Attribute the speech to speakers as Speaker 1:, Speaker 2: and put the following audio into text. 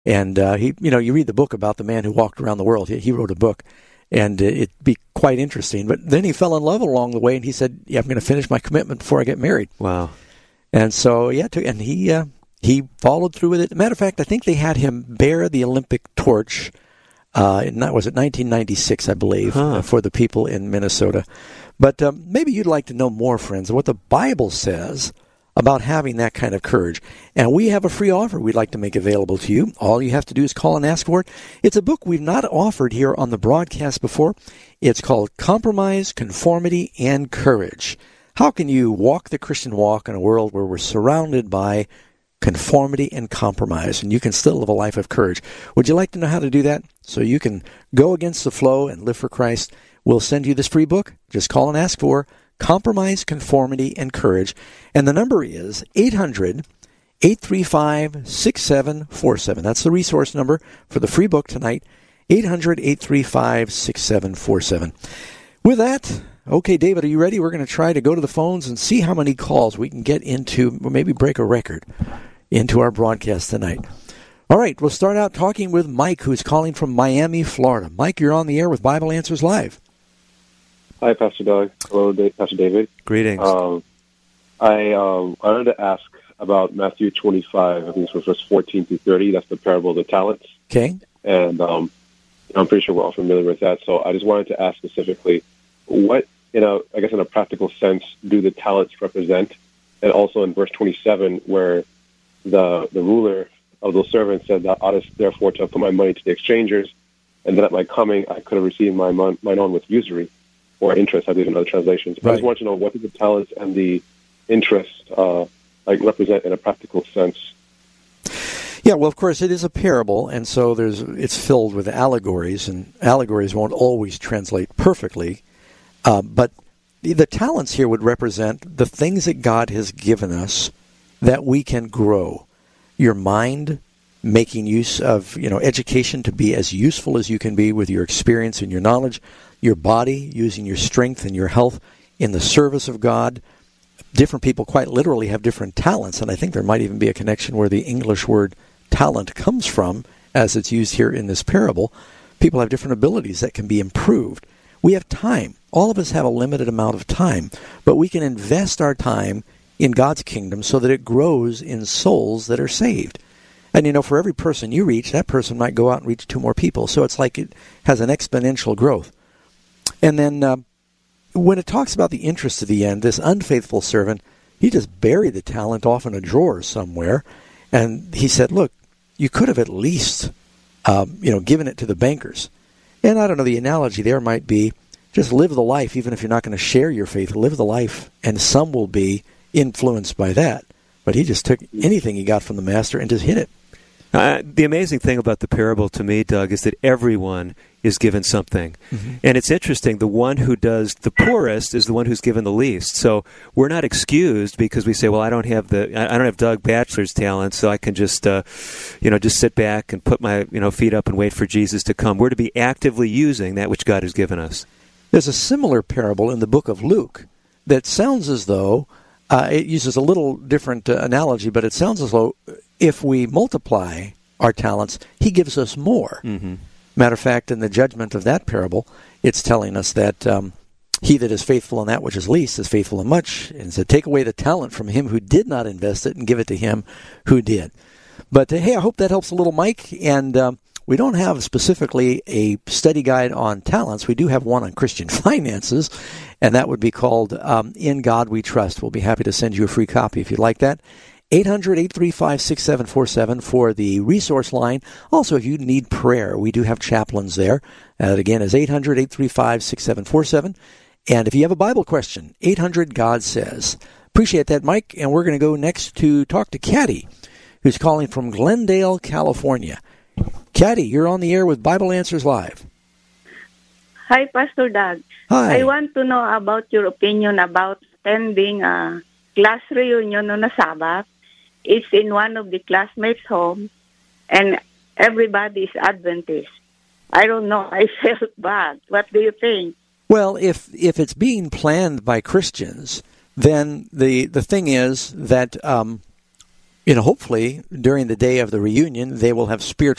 Speaker 1: And you read the book about the man who walked around the world. He wrote a book, and it'd be quite interesting. But then he fell in love along the way, and he said, "Yeah, I'm going to finish my commitment before I get married."
Speaker 2: Wow!
Speaker 1: And so he followed through with it. Matter of fact, I think they had him bear the Olympic torch. Was it 1996, I believe, for the people in Minnesota. But maybe you'd like to know more, friends, what the Bible says about having that kind of courage. And we have a free offer we'd like to make available to you. All you have to do is call and ask for it. It's a book we've not offered here on the broadcast before. It's called Compromise, Conformity, and Courage. How can you walk the Christian walk in a world where we're surrounded by conformity and compromise, and you can still live a life of courage? Would you like to know how to do that so you can go against the flow and live for Christ? We'll send you this free book. Just call and ask for Compromise, Conformity, and Courage. And the number is 800-835-6747. That's the resource number for the free book tonight, 800-835-6747. With that, okay, David, are you ready? We're going to try to go to the phones and see how many calls we can get into, or maybe break a record, into our broadcast tonight. All right, we'll start out talking with Mike, who's calling from Miami, Florida. Mike, you're on the air with Bible Answers Live.
Speaker 3: Hi, Pastor Doug. Hello, Pastor David.
Speaker 2: Greetings.
Speaker 3: I wanted to ask about Matthew 25. I think it's from verse 14 through 30. That's the parable of the talents.
Speaker 1: Okay.
Speaker 3: And I'm pretty sure we're all familiar with that. So I just wanted to ask specifically, what, I guess in a practical sense, do the talents represent? And also in verse 27, where the ruler of those servants said, "Thou oughtest therefore to have put my money to the exchangers, and then at my coming I could have received mine own with usury," or interest, I believe in other translations. Right. I just want to know, what do the talents and the interest represent in a practical sense?
Speaker 1: Yeah, well, of course, it is a parable, and so it's filled with allegories, and allegories won't always translate perfectly. But the talents here would represent the things that God has given us that we can grow. Your mind, making use of education to be as useful as you can be with your experience and your knowledge. Your body, using your strength and your health in the service of God. Different people quite literally have different talents, and I think there might even be a connection where the English word talent comes from, as it's used here in this parable. People have different abilities that can be improved. We have time. All of us have a limited amount of time, but we can invest our time in God's kingdom so that it grows in souls that are saved. And for every person you reach, that person might go out and reach 2 more people. So it's like it has an exponential growth. And then when it talks about the interest of the end, this unfaithful servant, he just buried the talent off in a drawer somewhere. And he said, look, you could have at least, given it to the bankers. And I don't know, the analogy there might be, just live the life, even if you're not going to share your faith. Live the life, and some will be influenced by that. But he just took anything he got from the master and just hid it.
Speaker 2: The amazing thing about the parable to me, Doug, is that everyone is given something. Mm-hmm. And it's interesting, the one who does the poorest is the one who's given the least. So we're not excused because we say, well, I don't have Doug Batchelor's talent, so I can just sit back and put my feet up and wait for Jesus to come. We're to be actively using that which God has given us.
Speaker 1: There's a similar parable in the book of Luke that sounds as though it uses a little different analogy, but it sounds as though if we multiply our talents, he gives us more. Mm-hmm. Matter of fact, in the judgment of that parable, it's telling us that he that is faithful in that which is least is faithful in much, and so take away the talent from him who did not invest it and give it to him who did. But hey, I hope that helps a little, Mike. And we don't have specifically a study guide on talents. We do have one on Christian finances, and that would be called In God We Trust. We'll be happy to send you a free copy if you'd like that. 800-835-6747 for the resource line. Also, if you need prayer, we do have chaplains there. That again is 800-835-6747. And if you have a Bible question, 800-GOD-SAYS. Appreciate that, Mike. And we're going to go next to talk to Caddy, who's calling from Glendale, California. Caddy, you're on the air with Bible Answers Live.
Speaker 4: Hi, Pastor Doug.
Speaker 1: Hi.
Speaker 4: I want to know about your opinion about attending a class reunion on a Sabbath. It's in one of the classmates' home, and everybody is Adventist. I don't know. I felt bad. What do you think?
Speaker 1: Well, if it's being planned by Christians, then the thing is that hopefully during the day of the reunion they will have spiritual